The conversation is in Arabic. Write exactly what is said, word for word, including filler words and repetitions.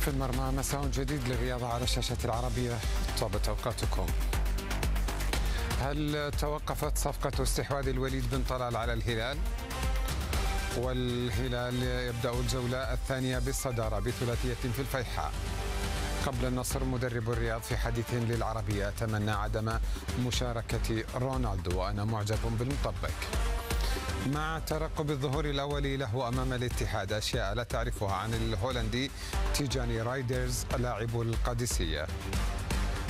في المرمى مساء جديد للرياضة على شاشة العربية. طابت أوقاتكم. هل توقفت صفقة استحواذ الوليد بن طلال على الهلال؟ والهلال يبدأ الجولة الثانية بالصدارة بثلاثية في الفيحاء. قبل النصر مدرب الرياض في حديث للعربية أتمنى عدم مشاركة رونالدو وأنا معجب بالمطبق. مع ترقب الظهور الأولي له أمام الاتحاد أشياء لا تعرفها عن الهولندي تيجاني رايدرز لاعب القادسية.